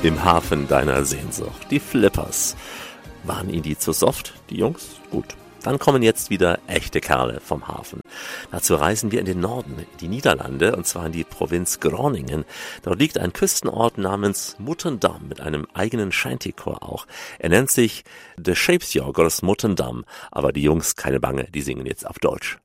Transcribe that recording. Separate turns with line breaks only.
Im Hafen deiner Sehnsucht. Die Flippers. Waren ihnen die zu soft, die Jungs? Gut. Dann kommen jetzt wieder echte Kerle vom Hafen. Dazu reisen wir in den Norden, in die Niederlande, und zwar in die Provinz Groningen. Dort liegt ein Küstenort namens Muttendam mit einem eigenen Shantychor auch. Er nennt sich The Shapesjagers Muttendam, aber die Jungs, keine Bange, die singen jetzt auf Deutsch.